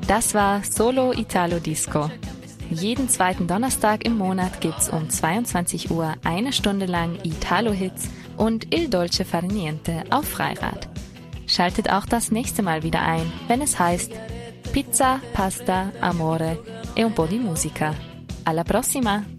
Das war Solo Italo Disco. Jeden zweiten Donnerstag im Monat gibt's um 22 Uhr eine Stunde lang Italo-Hits und Il Dolce Far Niente auf Freirad. Schaltet auch das nächste Mal wieder ein, wenn es heißt Pizza, Pasta, Amore e un po' di musica. Alla prossima!